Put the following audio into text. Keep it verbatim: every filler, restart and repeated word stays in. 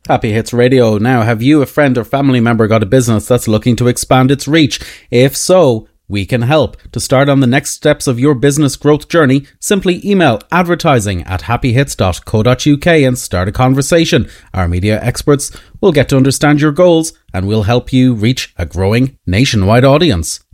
Happy Hits Radio. Now, have you, a friend or family member, got a business that's looking to expand its reach? If so, we can help. To start on the next steps of your business growth journey, simply email advertising at happy hits dot co dot uk and start a conversation. Our media experts will get to understand your goals and we'll help you reach a growing nationwide audience.